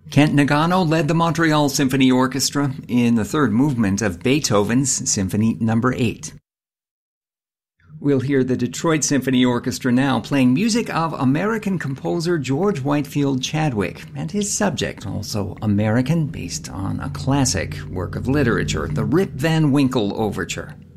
Kent Nagano led the Montreal Symphony Orchestra in the third movement of Beethoven's Symphony No. 8. We'll hear the Detroit Symphony Orchestra now playing music of American composer George Whitefield Chadwick and his subject, also American, based on a classic work of literature, the Rip Van Winkle Overture.